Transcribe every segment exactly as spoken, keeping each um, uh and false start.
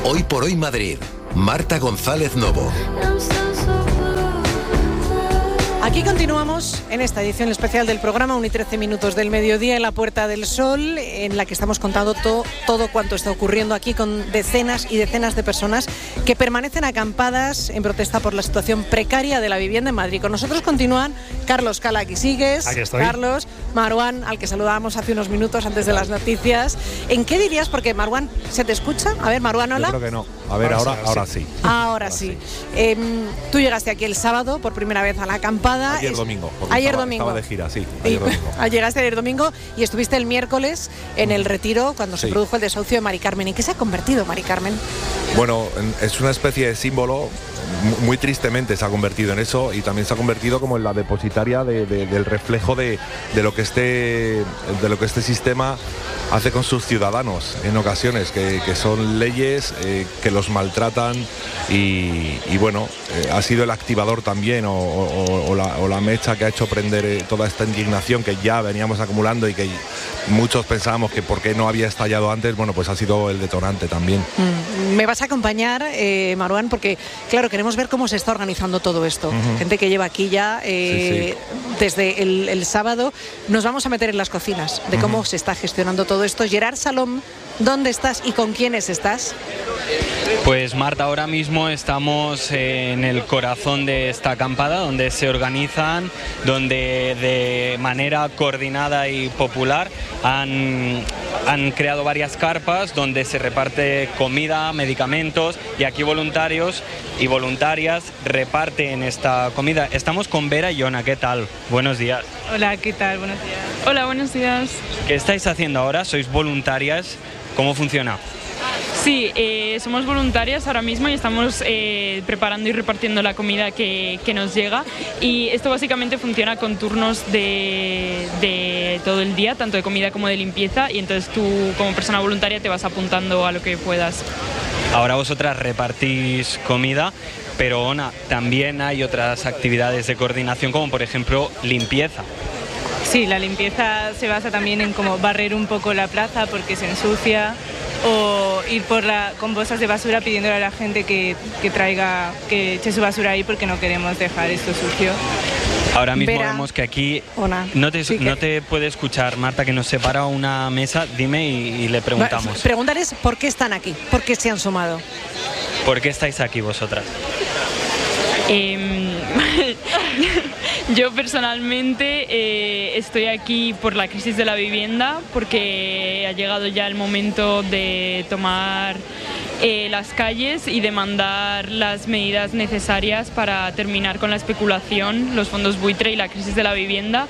Hoy por Hoy Madrid. Marta González Novo. Aquí continuamos en esta edición especial del programa, una y trece minutos del mediodía en la Puerta del Sol, en la que estamos contando to, todo cuanto está ocurriendo aquí con decenas y decenas de personas que permanecen acampadas en protesta por la situación precaria de la vivienda en Madrid. Con nosotros continúan Carlos Cala, aquí sigues. Aquí estoy. Carlos, Marwan, al que saludábamos hace unos minutos antes de las noticias. ¿En qué dirías? Porque Marwan, ¿se te escucha? A ver, Marwan, hola. Yo creo que no. A ver, ahora, ahora, ahora sí. sí. Ahora, ahora sí. sí. Eh, tú llegaste aquí el sábado por primera vez a la acampada. Ayer domingo. Ayer estaba, domingo. Estaba de gira, sí. Ayer domingo. Llegaste ayer domingo y estuviste el miércoles en el Retiro cuando se sí. produjo el desahucio de Mari Carmen. ¿En qué se ha convertido Mari Carmen? Bueno, es una especie de símbolo. Muy tristemente se ha convertido en eso, y también se ha convertido como en la depositaria de, de, del reflejo de, de lo que este de lo que este sistema hace con sus ciudadanos en ocasiones, que, que son leyes eh, que los maltratan y, y bueno, eh, ha sido el activador también o, o, o, la, o la mecha que ha hecho prender eh, toda esta indignación que ya veníamos acumulando y que muchos pensábamos que por qué no había estallado antes. Bueno, pues ha sido el detonante también. Mm. Me vas a acompañar, eh, Marwan, porque claro, queremos ver cómo se está organizando todo esto. Uh-huh. Gente que lleva aquí ya eh, sí, sí. desde el, el sábado. Nos vamos a meter en las cocinas de cómo uh-huh. se está gestionando todo esto. Gerard Salom, ¿dónde estás y con quiénes estás? Pues Marta, ahora mismo estamos en el corazón de esta acampada, donde se organizan, donde de manera coordinada y popular han, han creado varias carpas donde se reparte comida, medicamentos, y aquí voluntarios y voluntarias reparten esta comida. Estamos con Vera y Yona, ¿qué tal? Buenos días. Hola, ¿qué tal? Buenos días. Hola, buenos días. ¿Qué estáis haciendo ahora? ¿Sois voluntarias? ¿Cómo funciona? Sí, eh, somos voluntarias ahora mismo y estamos eh, preparando y repartiendo la comida que, que nos llega, y esto básicamente funciona con turnos de, de todo el día, tanto de comida como de limpieza, y entonces tú como persona voluntaria te vas apuntando a lo que puedas. Ahora vosotras repartís comida, pero Ona, también hay otras actividades de coordinación, como por ejemplo limpieza. Sí, la limpieza se basa también en como barrer un poco la plaza porque se ensucia, o ir por la, con bolsas de basura pidiéndole a la gente que, que traiga, que eche su basura ahí porque no queremos dejar esto sucio. Ahora mismo Vera, vemos que aquí hola. no te, sí que... no te puede escuchar Marta, que nos separa una mesa. Dime y, y le preguntamos. Preguntarles por qué están aquí, por qué se han sumado. ¿Por qué estáis aquí vosotras? Eh, yo personalmente eh, estoy aquí por la crisis de la vivienda, porque ha llegado ya el momento de tomar eh, las calles y demandar las medidas necesarias para terminar con la especulación, los fondos buitre y la crisis de la vivienda,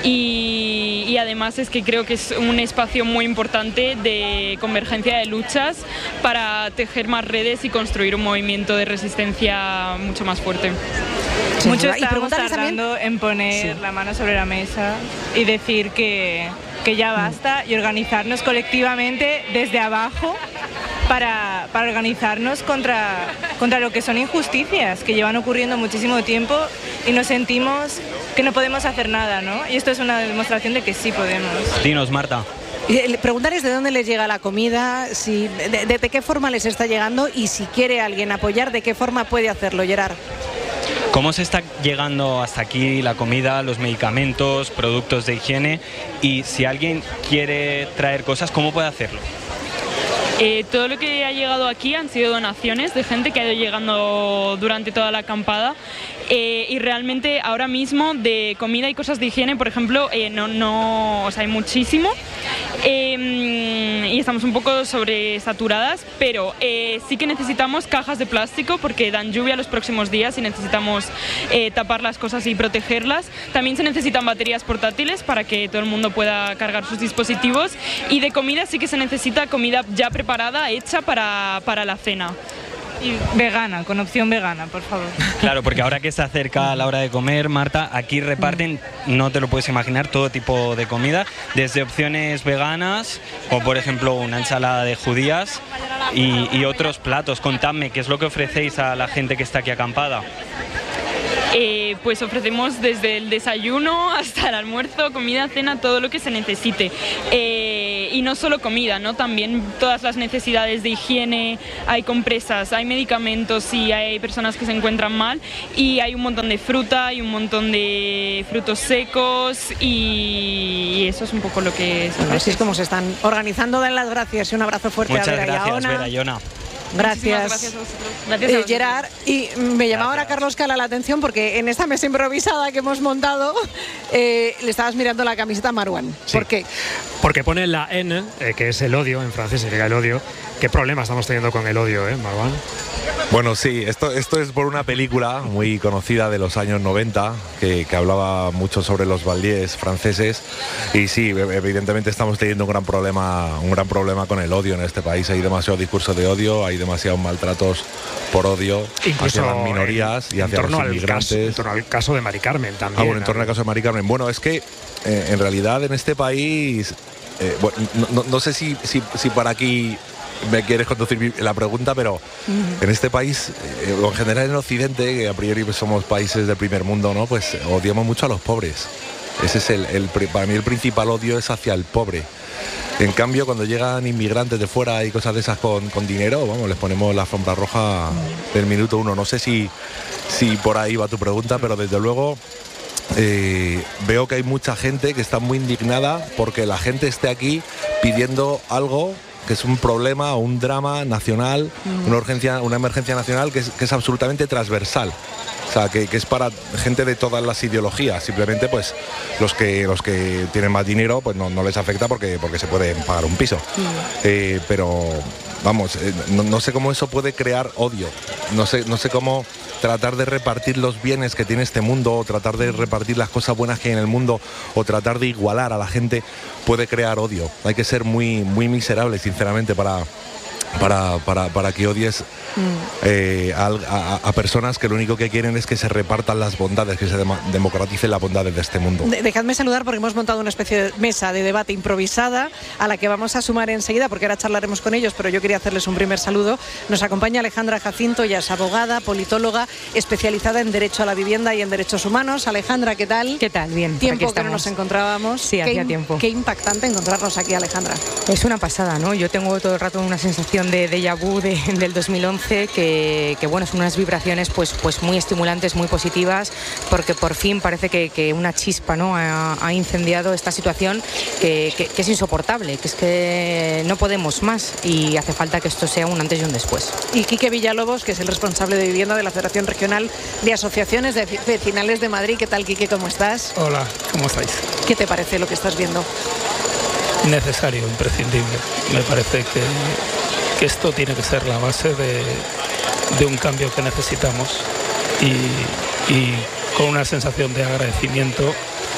y, y además es que creo que es un espacio muy importante de convergencia de luchas para tejer más redes y construir un movimiento de resistencia mucho más fuerte. Sí, mucho estamos tardando también en poner sí. la mano sobre la mesa y decir que, que ya basta, y organizarnos colectivamente desde abajo para, para organizarnos contra, contra lo que son injusticias que llevan ocurriendo muchísimo tiempo y nos sentimos que no podemos hacer nada, ¿no? Y esto es una demostración de que sí podemos. Dinos, Marta. Preguntarles de dónde les llega la comida, si, de, de, de qué forma les está llegando, y si quiere alguien apoyar, de qué forma puede hacerlo, Gerard. ¿Cómo se está llegando hasta aquí la comida, los medicamentos, productos de higiene? Y si alguien quiere traer cosas, ¿cómo puede hacerlo? Eh, todo lo que ha llegado aquí han sido donaciones de gente que ha ido llegando durante toda la acampada, eh, y realmente ahora mismo de comida y cosas de higiene, por ejemplo, eh, no, no, o sea, hay muchísimo, eh, y estamos un poco sobresaturadas, pero eh, sí que necesitamos cajas de plástico porque dan lluvia los próximos días y necesitamos eh, tapar las cosas y protegerlas. También se necesitan baterías portátiles para que todo el mundo pueda cargar sus dispositivos, y de comida sí que se necesita comida ya preparada, hecha para, para la cena. Y vegana, con opción vegana, por favor. Claro, porque ahora que se acerca la hora de comer, Marta, aquí reparten, no te lo puedes imaginar, todo tipo de comida, desde opciones veganas, como por ejemplo una ensalada de judías, y, y otros platos. Contadme, ¿qué es lo que ofrecéis a la gente que está aquí acampada? Eh, pues ofrecemos desde el desayuno hasta el almuerzo, comida, cena, todo lo que se necesite. Eh, y no solo comida, ¿no? También todas las necesidades de higiene, hay compresas, hay medicamentos y hay personas que se encuentran mal, y hay un montón de fruta, hay un montón de frutos secos, y eso es un poco lo que se bueno, así es como se están organizando. Dan las gracias y un abrazo fuerte. Muchas a Vera gracias, y a Ona. Vera y Ona. Gracias, gracias a vosotros. Gracias a eh, vosotros. Gerard. Y me llamaba Gracias. ahora Carlos Cala la atención porque en esta mesa improvisada que hemos montado eh, le estabas mirando la camiseta a Marwan. Sí. ¿Por qué? Porque pone la N, eh, que es el odio, en francés significa el odio. ¿Qué problema estamos teniendo con el odio, eh, Marwan? Bueno, sí, esto, esto es por una película muy conocida de los años noventa que, que hablaba mucho sobre los banlieues franceses, y sí, evidentemente estamos teniendo un gran problema, un gran problema con el odio en este país. Hay demasiado discurso de odio, hay demasiados maltratos por odio Incluso hacia las minorías en, y hacia en los al inmigrantes. Caso, en torno al caso de Mari Carmen también. Ah, bueno, en torno al caso de Mari Carmen. Bueno, es que eh, en realidad en este país, eh, bueno, no, no, no sé si, si, si para aquí me quieres conducir la pregunta, pero uh-huh. en este país, eh, o en general en Occidente, que a priori somos países del primer mundo, ¿no? Pues odiamos mucho a los pobres. Ese es el, el, para mí el principal odio es hacia el pobre. En cambio, cuando llegan inmigrantes de fuera y cosas de esas con, con dinero, vamos, les ponemos la alfombra roja del minuto uno. No sé si, si por ahí va tu pregunta, pero desde luego eh, veo que hay mucha gente que está muy indignada porque la gente esté aquí pidiendo algo que es un problema o un drama nacional, mm. una urgencia, una emergencia nacional que es, que es absolutamente transversal. O sea, que, que es para gente de todas las ideologías. Simplemente, pues, los que los que tienen más dinero, pues no, no les afecta porque, porque se puede pagar un piso. Mm. Eh, pero, vamos, eh, no, no sé cómo eso puede crear odio. No sé, no sé cómo tratar de repartir los bienes que tiene este mundo, o tratar de repartir las cosas buenas que hay en el mundo, o tratar de igualar a la gente, puede crear odio. Hay que ser muy, muy miserable, sinceramente, para... Para, para, para que odies mm. eh, a, a, a personas que lo único que quieren es que se repartan las bondades, que se dem democraticen las bondades de este mundo. De dejadme saludar porque hemos montado una especie de mesa de debate improvisada a la que vamos a sumar enseguida, porque ahora charlaremos con ellos, pero yo quería hacerles un primer saludo. Nos acompaña Alejandra Jacinto, ella es abogada, politóloga, especializada en Derecho a la Vivienda y en Derechos Humanos. Alejandra, ¿qué tal? ¿Qué tal? Bien. Tiempo que no nos encontrábamos. Sí, hacía tiempo. Qué impactante encontrarnos aquí, Alejandra. Es una pasada, ¿no? Yo tengo todo el rato una sensación de déjà vu de, del dos mil once que, que bueno, son unas vibraciones pues, pues muy estimulantes, muy positivas, porque por fin parece que, que una chispa, ¿no? ha, ha incendiado esta situación que, que, que es insoportable, que es que no podemos más y hace falta que esto sea un antes y un después. Y Quique Villalobos, que es el responsable de vivienda de la Federación Regional de Asociaciones de Vecinales de Madrid. ¿Qué tal, Quique? ¿Cómo estás? Hola, ¿cómo estáis? ¿Qué te parece lo que estás viendo? Necesario, imprescindible. Me parece que, que esto tiene que ser la base de, de un cambio que necesitamos y, y con una sensación de agradecimiento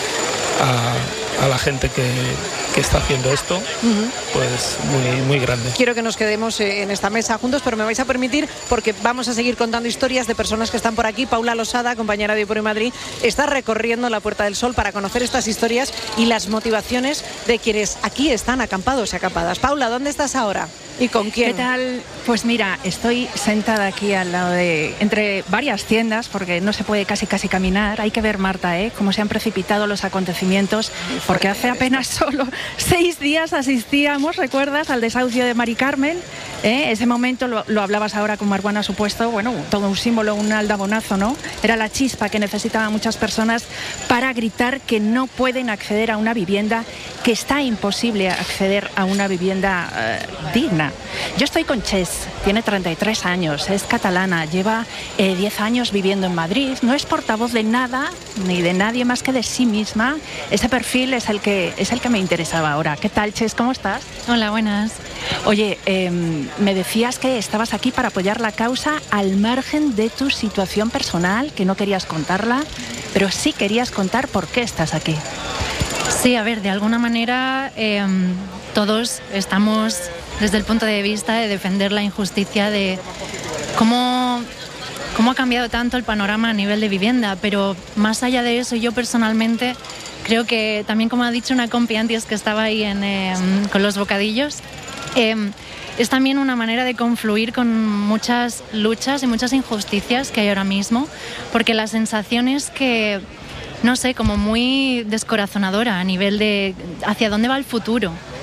a, a la gente que, que está haciendo esto, uh-huh. pues muy, muy grande. Quiero que nos quedemos en esta mesa juntos, pero me vais a permitir, porque vamos a seguir contando historias de personas que están por aquí. Paula Losada, compañera de Por Madrid, está recorriendo la Puerta del Sol para conocer estas historias y las motivaciones de quienes aquí están acampados y acampadas. Paula, ¿dónde estás ahora? ¿Y con quién? ¿Qué tal? Pues mira, estoy sentada aquí al lado de, entre varias tiendas, porque no se puede casi casi caminar. Hay que ver, Marta, ¿eh? cómo se han precipitado los acontecimientos, porque hace apenas solo seis días asistíamos, ¿recuerdas?, al desahucio de Mari Carmen. ¿Eh? Ese momento, lo, lo hablabas ahora con Marwan, ha supuesto, bueno, todo un símbolo, un aldabonazo, ¿no? Era la chispa que necesitaban muchas personas para gritar que no pueden acceder a una vivienda, que está imposible acceder a una vivienda eh, digna. Yo estoy con Ches, tiene treinta y tres años, es catalana, lleva eh, diez años viviendo en Madrid, no es portavoz de nada ni de nadie más que de sí misma. Ese perfil es el que, es el que me interesaba ahora. ¿Qué tal, Ches? ¿Cómo estás? Hola, buenas. Oye, eh, me decías que estabas aquí para apoyar la causa al margen de tu situación personal, que no querías contarla, pero sí querías contar por qué estás aquí. Sí, a ver, de alguna manera eh, todos estamos desde el punto de vista de defender la injusticia de cómo, cómo ha cambiado tanto el panorama a nivel de vivienda, pero más allá de eso, yo personalmente creo que también, como ha dicho una compi antes que estaba ahí en, eh, con los bocadillos, eh, es también una manera de confluir con muchas luchas y muchas injusticias que hay ahora mismo, porque la sensación es que, no sé, como muy descorazonadora a nivel de hacia dónde va el futuro.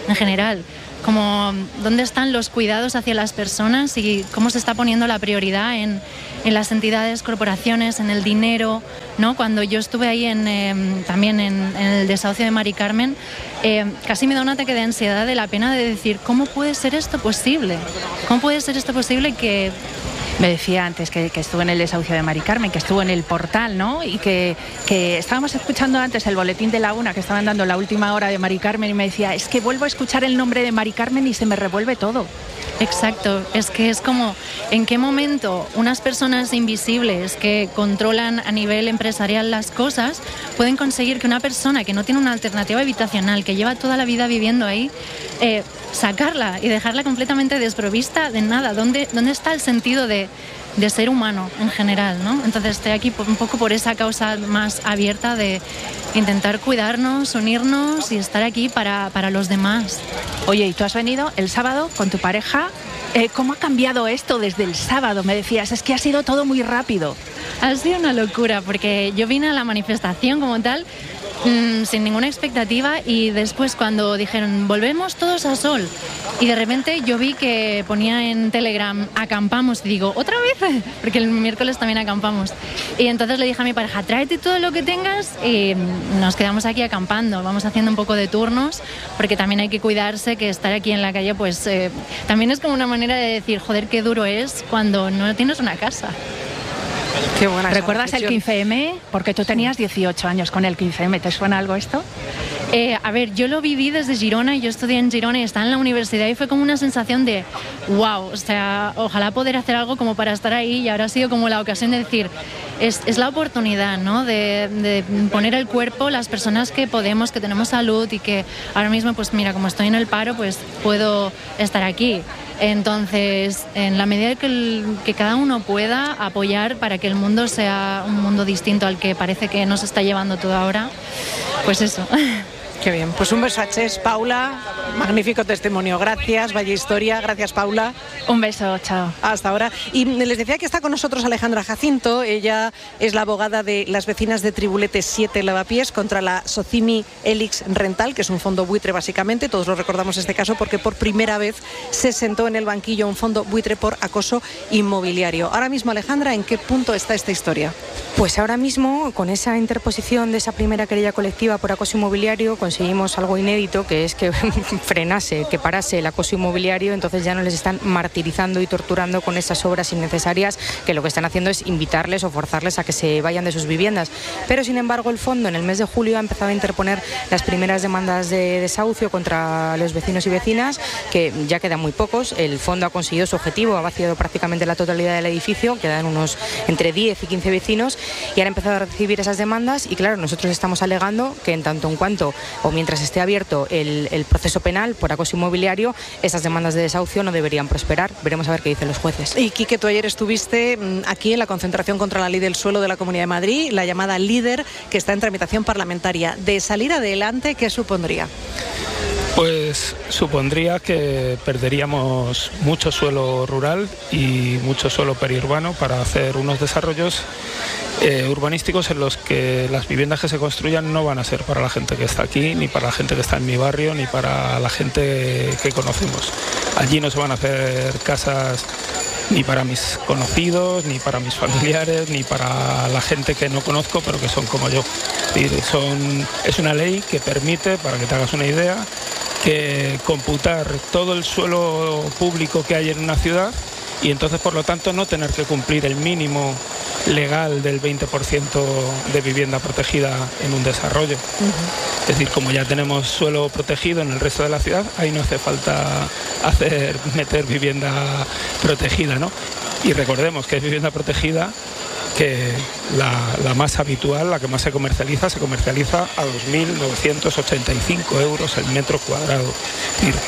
en general. Como dónde están los cuidados hacia las personas y cómo se está poniendo la prioridad en, en las entidades, corporaciones, en el dinero, ¿no? Cuando yo estuve ahí en, eh, también en, en el desahucio de Mari Carmen, eh, casi me da un ataque de ansiedad de la pena de decir, ¿cómo puede ser esto posible? ¿Cómo puede ser esto posible que... Me decía antes que, que estuvo en el desahucio de Mari Carmen, que estuvo en el portal, ¿no? Y que, que estábamos escuchando antes el boletín de la una, que estaban dando la última hora de Mari Carmen, y me decía, es que vuelvo a escuchar el nombre de Mari Carmen y se me revuelve todo. Exacto, es que es como, ¿en qué momento unas personas invisibles que controlan a nivel empresarial las cosas pueden conseguir que una persona que no tiene una alternativa habitacional, que lleva toda la vida viviendo ahí, eh, sacarla y dejarla completamente desprovista de nada? ¿Dónde, dónde está el sentido de, de ser humano en general, ¿no? Entonces estoy aquí un poco por esa causa más abierta de intentar cuidarnos, unirnos y estar aquí para, para los demás. Oye, ¿y tú has venido el sábado con tu pareja? Eh, ¿Cómo ha cambiado esto desde el sábado? Me decías, es que ha sido todo muy rápido. Ha sido una locura porque yo vine a la manifestación como tal mmm, sin ninguna expectativa, y después cuando dijeron volvemos todos a Sol y de repente yo vi que ponía en Telegram acampamos y digo, ¿otra vez? Porque el miércoles también acampamos, y entonces le dije a mi pareja, tráete todo lo que tengas y nos quedamos aquí acampando, vamos haciendo un poco de turnos porque también hay que cuidarse, que estar aquí en la calle pues eh, también es como una manera de decir, joder, qué duro es cuando no tienes una casa. Qué buena. ¿Recuerdas el quince eme? Porque tú tenías dieciocho años con el quince eme. ¿Te suena algo esto? Eh, a ver, yo lo viví desde Girona, y yo estudié en Girona y estaba en la universidad, y fue como una sensación de wow, o sea, ojalá poder hacer algo como para estar ahí, y ahora ha sido como la ocasión de decir, es, es la oportunidad, ¿no? De, de poner el cuerpo, las personas que podemos, que tenemos salud y que ahora mismo, pues mira, como estoy en el paro, pues puedo estar aquí. Entonces, en la medida que, el, que cada uno pueda apoyar para que el mundo sea un mundo distinto al que parece que nos está llevando todo ahora, pues eso. Qué bien, pues un beso a Ches, Paula, magnífico testimonio, gracias, vaya historia, gracias Paula. Un beso, chao. Hasta ahora. Y les decía que está con nosotros Alejandra Jacinto, ella es la abogada de las vecinas de Tribulete siete Lavapiés contra la Socimi Elix Rental, que es un fondo buitre básicamente, todos lo recordamos este caso porque por primera vez se sentó en el banquillo un fondo buitre por acoso inmobiliario. Ahora mismo, Alejandra, ¿en qué punto está esta historia? Pues ahora mismo, con esa interposición de esa primera querella colectiva por acoso inmobiliario, conseguimos algo inédito, que es que frenase, que parase el acoso inmobiliario. Entonces ya no les están martirizando y torturando con esas obras innecesarias, que lo que están haciendo es invitarles o forzarles a que se vayan de sus viviendas. Pero sin embargo el fondo en el mes de julio ha empezado a interponer las primeras demandas de desahucio contra los vecinos y vecinas, que ya quedan muy pocos. El fondo ha conseguido su objetivo, ha vaciado prácticamente la totalidad del edificio, quedan unos entre diez y quince vecinos, y ahora ha empezado a recibir esas demandas. Y claro, nosotros estamos alegando que en tanto en cuanto o mientras esté abierto el, el proceso penal por acoso inmobiliario, esas demandas de desahucio no deberían prosperar. Veremos a ver qué dicen los jueces. Y Quique, tú ayer estuviste aquí en la concentración contra la ley del suelo de la Comunidad de Madrid, la llamada LEADER, que está en tramitación parlamentaria. De salir adelante, ¿qué supondría? Pues supondría que perderíamos mucho suelo rural y mucho suelo periurbano para hacer unos desarrollos eh, urbanísticos en los que las viviendas que se construyan no van a ser para la gente que está aquí, ni para la gente que está en mi barrio, ni para la gente que conocemos. Allí no se van a hacer casas ni para mis conocidos, ni para mis familiares, ni para la gente que no conozco, pero que son como yo. Son, es una ley que permite, para que te hagas una idea, que computar todo el suelo público que hay en una ciudad, y entonces por lo tanto no tener que cumplir el mínimo legal del veinte por ciento de vivienda protegida en un desarrollo. Uh-huh. Es decir, como ya tenemos suelo protegido en el resto de la ciudad, ahí no hace falta hacer meter vivienda protegida, ¿no? Y recordemos que es vivienda protegida que la, la más habitual, la que más se comercializa, se comercializa a dos mil novecientos ochenta y cinco euros el metro cuadrado. Es decir,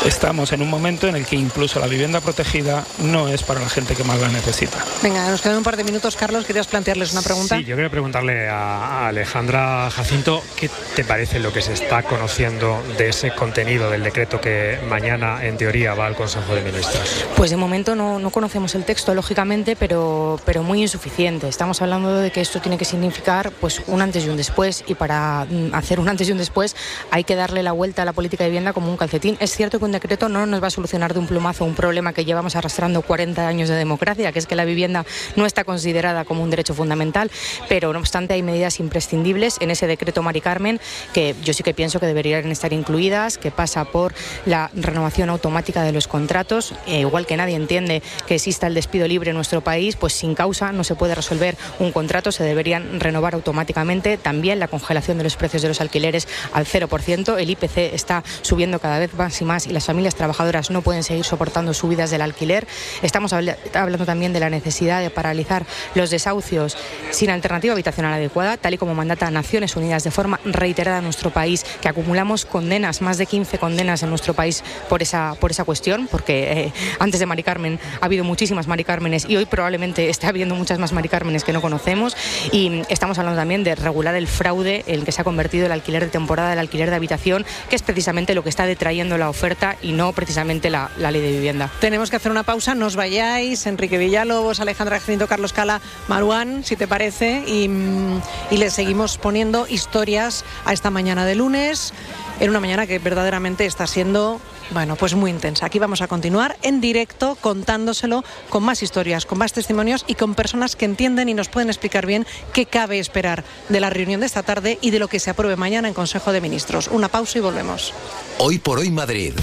estamos en un momento en el que incluso la vivienda protegida no es para la gente que más la necesita. Venga, nos quedan un par de minutos, Carlos. ¿Querías plantearles una pregunta? Sí, yo quería preguntarle a, a Alejandra Jacinto, ¿qué te parece lo que se está conociendo de ese contenido del decreto que mañana, en teoría, va al Consejo de Ministros? Pues de momento no, no conocemos el texto, lógicamente, pero, pero muy insuficiente. Estamos hablando de que esto tiene que significar pues un antes y un después, y para hacer un antes y un después hay que darle la vuelta a la política de vivienda como un calcetín. Es cierto que un decreto no nos va a solucionar de un plumazo un problema que llevamos arrastrando cuarenta años de democracia, que es que la vivienda no está considerada como un derecho fundamental, pero no obstante hay medidas imprescindibles en ese decreto Mari Carmen que yo sí que pienso que deberían estar incluidas, que pasa por la renovación automática de los contratos. Eh, igual que nadie entiende que exista el despido libre en nuestro país, pues sin causa no se puede resolver un contrato, se deberían renovar automáticamente. También la congelación de los precios de los alquileres al cero por ciento. El I P C está subiendo cada vez más y más y las familias trabajadoras no pueden seguir soportando subidas del alquiler. Estamos habl- hablando también de la necesidad de paralizar los desahucios sin alternativa habitacional adecuada, tal y como mandata Naciones Unidas de forma reiterada en nuestro país, que acumulamos condenas, más de quince condenas en nuestro país por esa, por esa cuestión, porque eh, antes de Mari Carmen ha habido muchísimas Mari Cármenes y hoy probablemente esté habiendo muchas más Mari Cármenes que no conocemos. Y estamos hablando también de regular el fraude en el que se ha convertido el alquiler de temporada, el alquiler de habitación, que es precisamente lo que está detrayendo la oferta y no precisamente la, la ley de vivienda. Tenemos que hacer una pausa, no os vayáis. Enrique Villalobos, Alejandra Jacinto, Carlos Cala, Maruán, si te parece, y, y le seguimos poniendo historias a esta mañana de lunes, en una mañana que verdaderamente está siendo, bueno, pues muy intensa. Aquí vamos a continuar en directo contándoselo con más historias, con más testimonios y con personas que entienden y nos pueden explicar bien qué cabe esperar de la reunión de esta tarde y de lo que se apruebe mañana en Consejo de Ministros. Una pausa y volvemos. Hoy por hoy Madrid.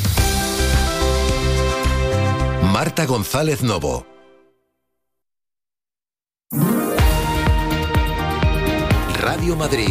Marta González Novo. Radio Madrid.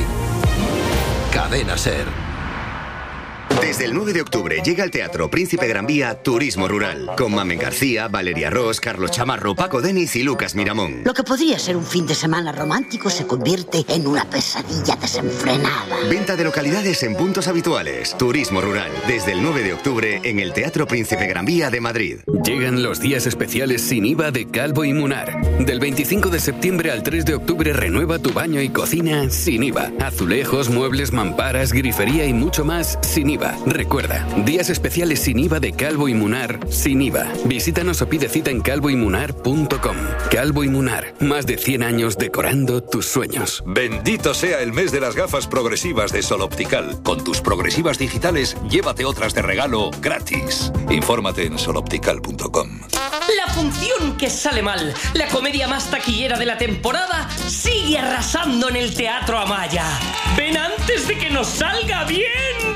Cadena SER. Desde el nueve de octubre llega al Teatro Príncipe Gran Vía Turismo Rural, con Mamen García, Valeria Ross, Carlos Chamarro, Paco Denis y Lucas Miramón. Lo que podría ser un fin de semana romántico se convierte en una pesadilla desenfrenada. Venta de localidades en puntos habituales. Turismo Rural, desde el nueve de octubre en el Teatro Príncipe Gran Vía de Madrid. Llegan los días especiales sin I V A de Calvo y Munar. Del veinticinco de septiembre al tres de octubre renueva tu baño y cocina sin I V A. Azulejos, muebles, mamparas, grifería y mucho más sin I V A. Recuerda, días especiales sin I V A de Calvo y Munar sin I V A. Visítanos o pide cita en calvo y munar punto com. Calvo y Munar, más de cien años decorando tus sueños. Bendito sea el mes de las gafas progresivas de Sol Optical. Con tus progresivas digitales, llévate otras de regalo gratis. Infórmate en sol optical punto com. La función que sale mal, la comedia más taquillera de la temporada, sigue arrasando en el Teatro Amaya. ¡Ven antes de que nos salga bien!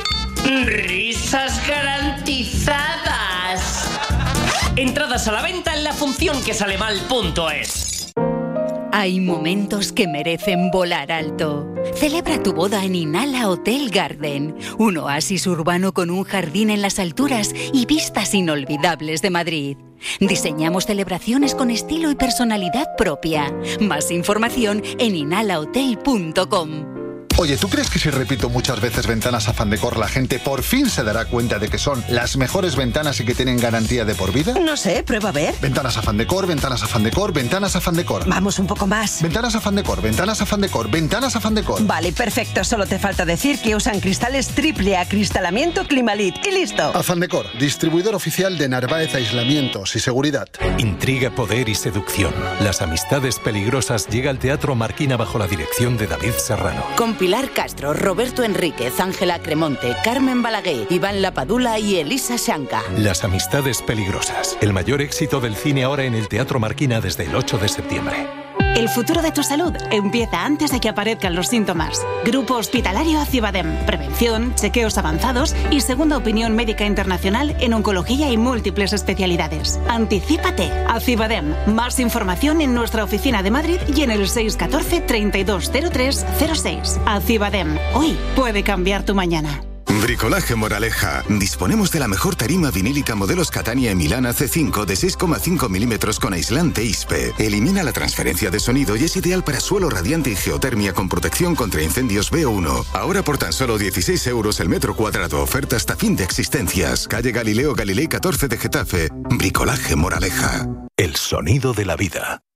¡Risas garantizadas! Entradas a la venta en la función que sale mal punto es. Hay momentos que merecen volar alto. Celebra tu boda en Inala Hotel Garden, un oasis urbano con un jardín en las alturas y vistas inolvidables de Madrid. Diseñamos celebraciones con estilo y personalidad propia. Más información en inala hotel punto com. Oye, ¿tú crees que si repito muchas veces Ventanas Afán Decor la gente por fin se dará cuenta de que son las mejores ventanas y que tienen garantía de por vida? No sé, prueba a ver. Ventanas Afán Decor, Ventanas Afán Decor, Ventanas Afán Decor. Vamos un poco más. Ventanas Afán Decor, Ventanas Afán Decor, Ventanas Afán Decor. Vale, perfecto. Solo te falta decir que usan cristales triple acristalamiento Climalit. Y listo. Afán Decor, distribuidor oficial de Narváez Aislamientos y Seguridad. Intriga, poder y seducción. Las amistades peligrosas llega al Teatro Marquina bajo la dirección de David Serrano. Con Pilar Castro, Roberto Enríquez, Ángela Cremonte, Carmen Balaguer, Iván Lapadula y Elisa Shanka. Las amistades peligrosas. El mayor éxito del cine ahora en el Teatro Marquina desde el ocho de septiembre. El futuro de tu salud empieza antes de que aparezcan los síntomas. Grupo Hospitalario Acibadem. Prevención, chequeos avanzados y segunda opinión médica internacional en oncología y múltiples especialidades. Anticípate. Acibadem. Más información en nuestra oficina de Madrid y en el seis uno cuatro, treinta y dos cero tres cero seis. Acibadem. Hoy puede cambiar tu mañana. Bricolaje Moraleja. Disponemos de la mejor tarima vinílica modelos Catania y Milana C cinco de seis coma cinco milímetros con aislante I S P E. Elimina la transferencia de sonido y es ideal para suelo radiante y geotermia con protección contra incendios B uno. Ahora por tan solo dieciséis euros el metro cuadrado. Oferta hasta fin de existencias. Calle Galileo Galilei catorce de Getafe. Bricolaje Moraleja. El sonido de la vida.